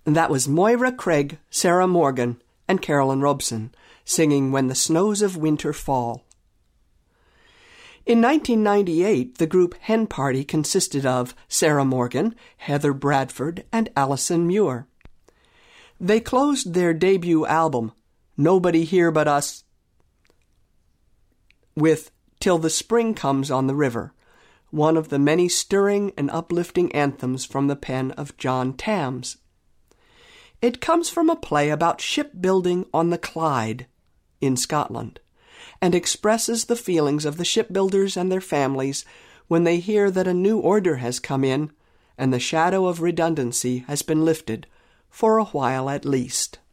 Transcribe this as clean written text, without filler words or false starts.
That was Moira Craig, Sarah Morgan, and Carolyn Robson, singing When the Snows of Winter Fall. In 1998, the group Hen Party consisted of Sarah Morgan, Heather Bradford, and Allison Muir. They closed their debut album, Nobody Here But Us, with Till the Spring Comes on the River, one of the many stirring and uplifting anthems from the pen of John Tams. It comes from a play about shipbuilding on the Clyde in Scotland, and expresses the feelings of the shipbuilders and their families when they hear that a new order has come in and the shadow of redundancy has been lifted, for a while at least.